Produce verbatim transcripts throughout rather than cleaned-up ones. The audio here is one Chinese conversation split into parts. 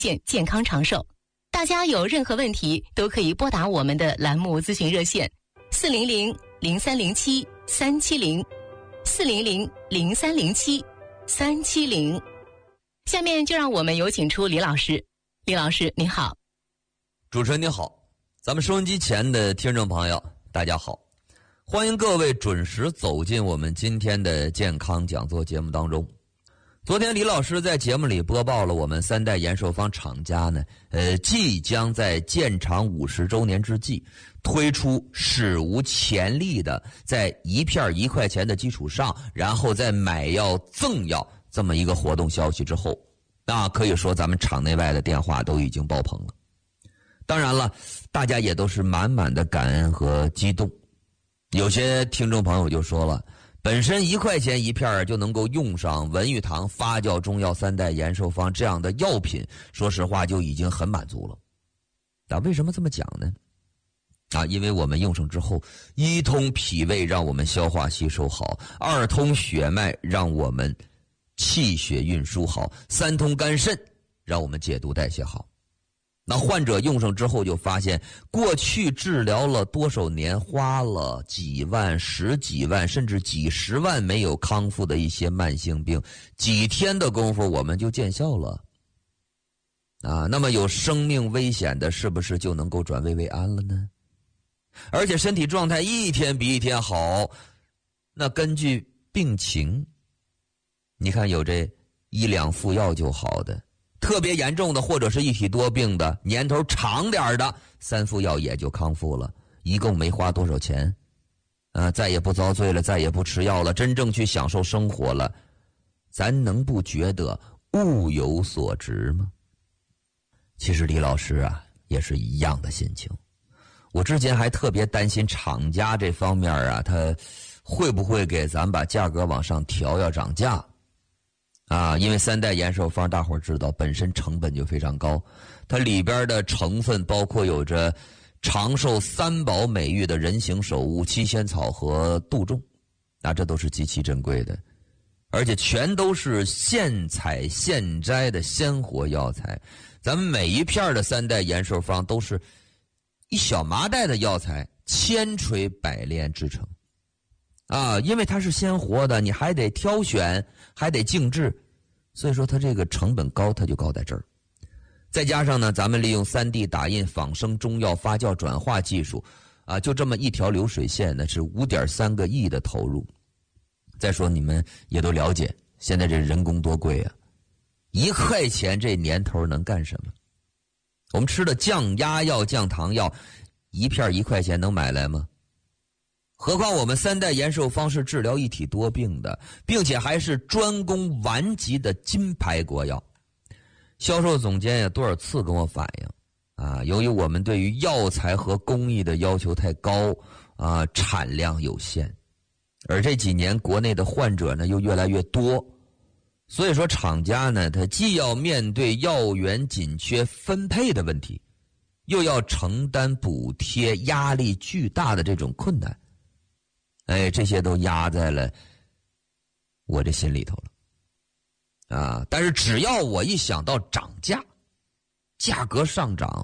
健健康长寿。大家有任何问题都可以拨打我们的栏目咨询热线四零零零三零七三七零四零零零三零七三七零。下面就让我们有请出李老师。李老师您好。 主持人您好，咱们收音机前的听众朋友大家好，欢迎各位准时走进我们今天的健康讲座节目当中。昨天李老师在节目里播报了我们三代延寿方厂家呢，呃，即将在建厂五十周年之际推出史无前例的在一片一块钱的基础上，然后再买药赠药这么一个活动消息之后，那可以说咱们厂内外的电话都已经爆棚了。当然了，大家也都是满满的感恩和激动。有些听众朋友就说了，本身一块钱一片就能够用上文玉堂发酵中药三代延寿方这样的药品，说实话就已经很满足了。那为什么这么讲呢？啊，因为我们用上之后，一通脾胃让我们消化吸收好，二通血脉让我们气血运输好，三通肝肾让我们解毒代谢好。那患者用上之后就发现，过去治疗了多少年，花了几万、十几万甚至几十万没有康复的一些慢性病，几天的功夫我们就见效了啊。那么有生命危险的是不是就能够转危为安了呢？而且身体状态一天比一天好，那根据病情，你看有这一两副药就好的，特别严重的或者是一体多病的，年头长点的，三副药也就康复了，一共没花多少钱啊，再也不遭罪了，再也不吃药了，真正去享受生活了，咱能不觉得物有所值吗？其实李老师啊也是一样的心情。我之前还特别担心厂家这方面啊，他会不会给咱把价格往上调，要涨价啊？因为三代延寿方大伙知道本身成本就非常高，它里边的成分包括有着长寿三宝美誉的人形首乌、七仙草和杜仲，那这都是极其珍贵的，而且全都是现采现摘的鲜活药材。咱们每一片的三代延寿方都是一小麻袋的药材千锤百炼制成啊，因为它是鲜活的，你还得挑选，还得静置，所以说它这个成本高，它就高在这儿。再加上呢，咱们利用 三 D 打印仿生中药发酵转化技术啊，就这么一条流水线呢，是 五点三个亿的投入。再说你们也都了解，现在这人工多贵啊，一块钱这年头能干什么？我们吃的降压药、降糖药，一片一块钱能买来吗？何况我们三代延寿方是治疗一体多病的，并且还是专攻顽疾的金牌国药。销售总监也多少次跟我反映啊，由于我们对于药材和工艺的要求太高啊，产量有限，而这几年国内的患者呢又越来越多，所以说厂家呢，他既要面对药源紧缺分配的问题，又要承担补贴压力巨大的这种困难。哎，这些都压在了我这心里头了啊！但是只要我一想到涨价，价格上涨，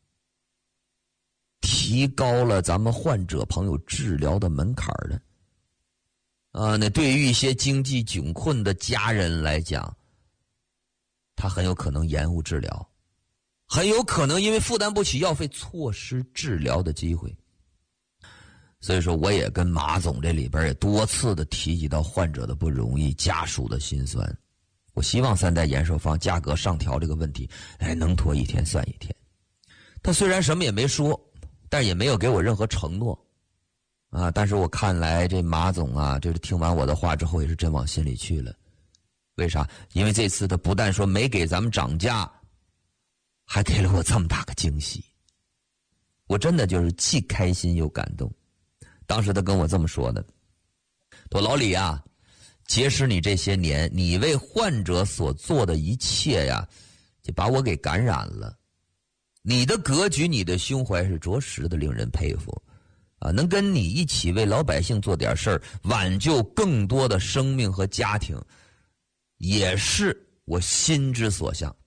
提高了咱们患者朋友治疗的门槛的啊，那对于一些经济窘困的家人来讲，他很有可能延误治疗，很有可能因为负担不起药费错失治疗的机会。所以说我也跟马总这里边也多次的提及到患者的不容易，家属的心酸。我希望三代延寿方价格上调这个问题，哎，能拖一天算一天。他虽然什么也没说，但也没有给我任何承诺啊。但是我看来这马总啊，这是听完我的话之后也是真往心里去了。为啥？因为这次他不但说没给咱们涨价，还给了我这么大个惊喜。我真的就是既开心又感动。当时他跟我这么说的，他说老李啊，结识你这些年，你为患者所做的一切呀，就把我给感染了。你的格局，你的胸怀是着实的令人佩服啊！能跟你一起为老百姓做点事儿，挽救更多的生命和家庭，也是我心之所向。